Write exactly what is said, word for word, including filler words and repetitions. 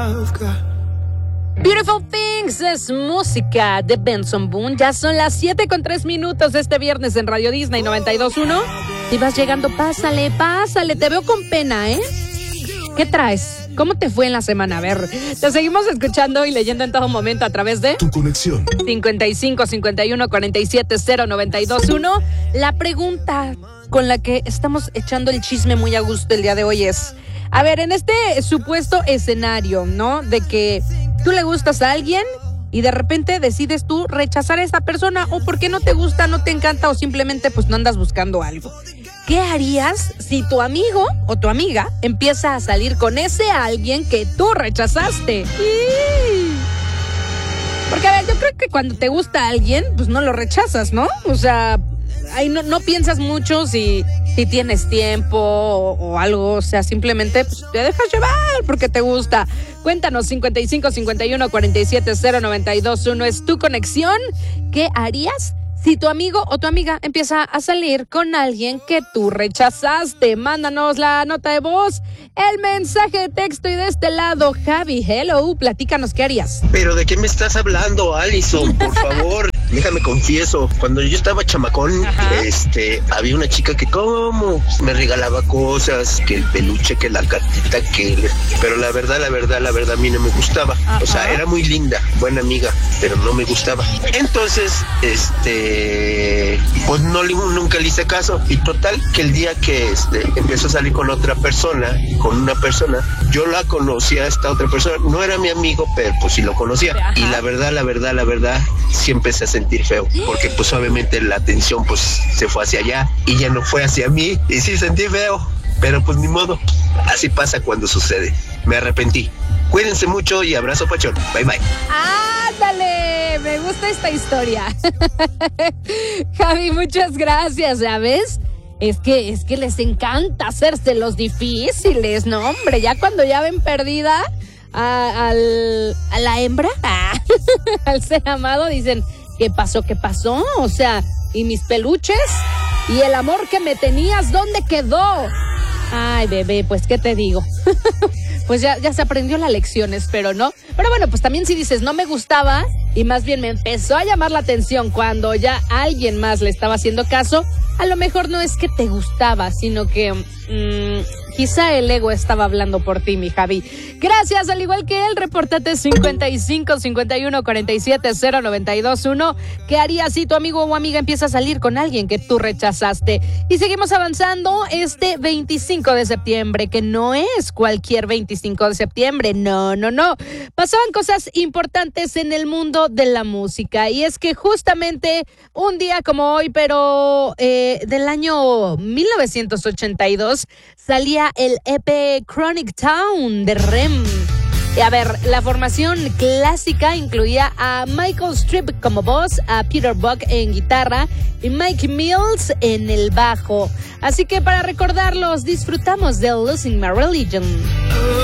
Beautiful Things es música de Benson Boone. Ya son las siete con tres minutos de este viernes en Radio Disney noventa y dos punto uno. Si vas llegando, pásale, pásale. Te veo con pena, ¿eh? ¿Qué traes? ¿Cómo te fue en la semana? A ver, te seguimos escuchando y leyendo en todo momento a través de Tu conexión cincuenta y cinco, cincuenta y uno, cuarenta y siete, cero, noventa y dos punto uno. La pregunta con la que estamos echando el chisme muy a gusto el día de hoy es: a ver, en este supuesto escenario, ¿no? De que tú le gustas a alguien y de repente decides tú rechazar a esa persona, o porque no te gusta, no te encanta, o simplemente pues no andas buscando algo. ¿Qué harías si tu amigo o tu amiga empieza a salir con ese alguien que tú rechazaste? Porque a ver, yo creo que cuando te gusta alguien, pues no lo rechazas, ¿no? O sea, ahí no, no piensas mucho si, si tienes tiempo o, o algo. O sea, simplemente pues, te dejas llevar porque te gusta. Cuéntanos, cincuenta y cinco, cincuenta y uno, cuarenta y siete, cero, noventa y dos punto uno es tu conexión. ¿Qué harías si tu amigo o tu amiga empieza a salir con alguien que tú rechazaste? Mándanos la nota de voz, el mensaje de texto, y de este lado, Javi, hello, platícanos, ¿qué harías? ¿Pero de qué me estás hablando, Alison? Por favor, déjame confieso. Cuando yo estaba chamacón, Ajá. este, había una chica que como me regalaba cosas, que el peluche, que la cartita, que... el- Pero la verdad, la verdad, la verdad, a mí no me gustaba. Ajá. O sea, era muy linda, buena amiga, pero no me gustaba. Entonces, este, pues no le, nunca le hice caso. Y total, que el día que este, empezó a salir con otra persona, con una persona, yo la conocía a esta otra persona. No era mi amigo, pero pues sí lo conocía. Ajá. Y la verdad, la verdad, la verdad, sí empecé a sentir feo. Porque pues obviamente la atención pues se fue hacia allá y ya no fue hacia mí. Y sí sentí feo, pero pues ni modo. Así pasa cuando sucede. Me arrepentí. Cuídense mucho y abrazo pachón. Bye bye. ¡Ándale! Me gusta esta historia. Javi, muchas gracias, ¿sabes? Es que, es que les encanta hacerse los difíciles, ¿no? Hombre, ya cuando ya ven perdida a, al, a la hembra, ah, al ser amado, dicen, ¿qué pasó? ¿Qué pasó? O sea, ¿y mis peluches? ¿Y el amor que me tenías? ¿Dónde quedó? Ay, bebé, pues, ¿qué te digo? Pues ya, ya se aprendió la lección, espero, ¿no? Pero bueno, pues también si dices, no me gustaba, y más bien me empezó a llamar la atención cuando ya alguien más le estaba haciendo caso, a lo mejor no es que te gustaba, sino que mmm, quizá el ego estaba hablando por ti, mi Javi. Gracias, al igual que él, repórtate cincuenta y cinco, cincuenta y uno, cuarenta y siete, cero, noventa y dos punto uno. ¿Qué harías si tu amigo o amiga empieza a salir con alguien que tú rechazaste? Y seguimos avanzando este veinticinco de septiembre, que no es cualquier veinticinco de septiembre, no, no, no. Pasaban cosas importantes en el mundo de la música, y es que justamente un día como hoy, pero eh, del año mil novecientos ochenta y dos, salía el E P Chronic Town de R E M. Y a ver, la formación clásica incluía a Michael Stipe como voz, a Peter Buck en guitarra y Mike Mills en el bajo. Así que para recordarlos, disfrutamos de Losing My Religion.